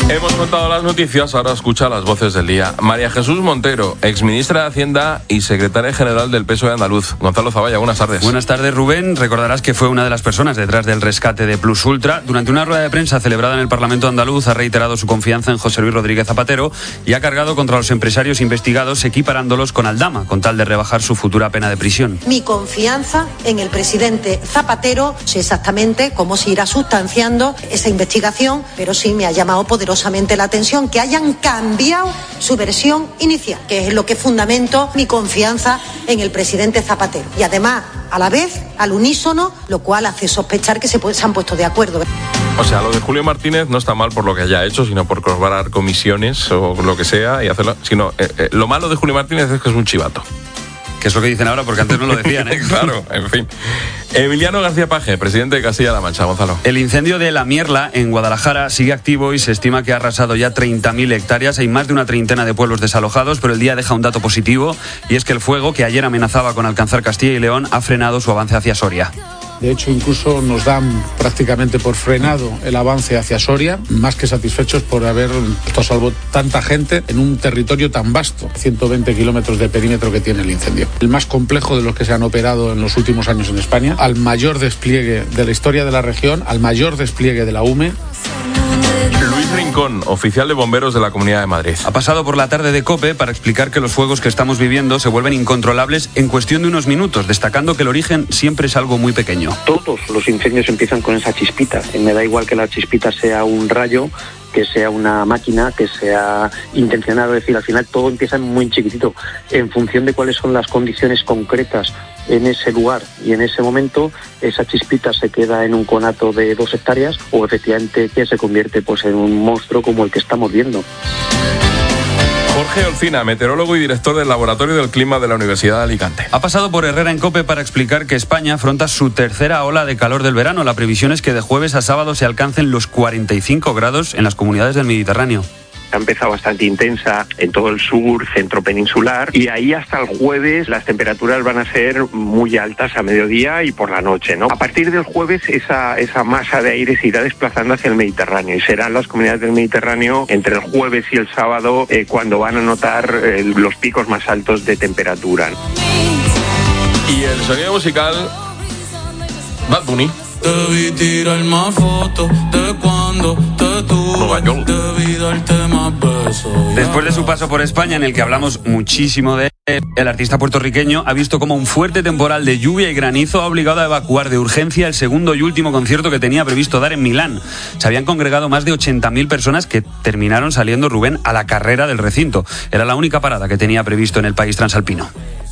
Hemos contado las noticias, ahora escucha las voces del día. María Jesús Montero, exministra de Hacienda y secretaria general del PSOE andaluz. Gonzalo Zavalla, buenas tardes. Buenas tardes, Rubén. Recordarás que fue una de las personas detrás del rescate de Plus Ultra. Durante una rueda de prensa celebrada en el Parlamento andaluz ha reiterado su confianza en José Luis Rodríguez Zapatero y ha cargado contra los empresarios investigados equiparándolos con Aldama, con tal de rebajar su futura pena de prisión. Mi confianza en el presidente Zapatero, sé exactamente cómo se irá sustanciando esa investigación, pero sí me ha llamado poderosamente la atención que hayan cambiado su versión inicial, que es lo que fundamento mi confianza en el presidente Zapatero. Y además, a la vez, al unísono, lo cual hace sospechar que se han puesto de acuerdo. O sea, lo de Julio Martínez no está mal por lo que haya hecho, sino por cobrar comisiones o lo que sea y hacerlo. Sino, lo malo de Julio Martínez es que es un chivato. Que es lo que dicen ahora, porque antes no lo decían, ¿eh? Claro, en fin. Emiliano García Paje, presidente de Castilla-La Mancha. Gonzalo. El incendio de La Mierla, en Guadalajara, sigue activo y se estima que ha arrasado ya 30.000 hectáreas. Hay más de una treintena de pueblos desalojados, pero el día deja un dato positivo, y es que el fuego, que ayer amenazaba con alcanzar Castilla y León, ha frenado su avance hacia Soria. De hecho, incluso nos dan prácticamente por frenado el avance hacia Soria, más que satisfechos por haber puesto a salvo tanta gente en un territorio tan vasto, 120 kilómetros de perímetro que tiene el incendio. El más complejo de los que se han operado en los últimos años en España, al mayor despliegue de la historia de la región, al mayor despliegue de la UME. Luis Rincón, oficial de bomberos de la Comunidad de Madrid. Ha pasado por la tarde de COPE para explicar que los fuegos que estamos viviendo se vuelven incontrolables en cuestión de unos minutos, destacando que el origen siempre es algo muy pequeño. Todos los incendios empiezan con esa chispita. Me da igual que la chispita sea un rayo, que sea una máquina, que sea intencionado. Es decir, al final todo empieza muy chiquitito. En función de cuáles son las condiciones concretas en ese lugar y en ese momento, esa chispita se queda en un conato de 2 hectáreas o efectivamente que se convierte pues en un monstruo como el que estamos viendo. Jorge Olcina, meteorólogo y director del Laboratorio del Clima de la Universidad de Alicante. Ha pasado por Herrera en COPE para explicar que España afronta su tercera ola de calor del verano. La previsión es que de jueves a sábado se alcancen los 45 grados en las comunidades del Mediterráneo. Ha empezado bastante intensa en todo el sur, centro peninsular, y ahí hasta el jueves las temperaturas van a ser muy altas a mediodía y por la noche, ¿no? A partir del jueves esa masa de aire se irá desplazando hacia el Mediterráneo y serán las comunidades del Mediterráneo entre el jueves y el sábado cuando van a notar los picos más altos de temperatura. Y el sonido musical, Bad Bunny. Debí tirar más fotos de cuando te tuve. Debí darte más besos. Después de su paso por España, en el que hablamos muchísimo de él, el artista puertorriqueño ha visto como un fuerte temporal de lluvia y granizo ha obligado a evacuar de urgencia el segundo y último concierto que tenía previsto dar en Milán. Se habían congregado más de 80.000 personas que terminaron saliendo, Rubén, a la carrera del recinto. Era la única parada que tenía previsto en el país transalpino.